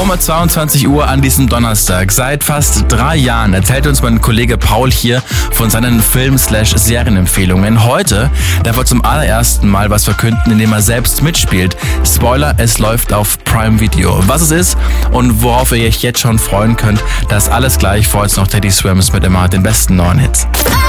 Um 22 Uhr an diesem Donnerstag. Seit fast 3 Jahren erzählt uns mein Kollege Paul hier von seinen Film/Serienempfehlungen. Heute darf er zum allerersten Mal was verkünden, indem er selbst mitspielt. Spoiler, es läuft auf Prime Video. Was es ist und worauf ihr euch jetzt schon freuen könnt, das alles gleich. Vor jetzt noch Teddy Swims mit immer den besten neuen Hits.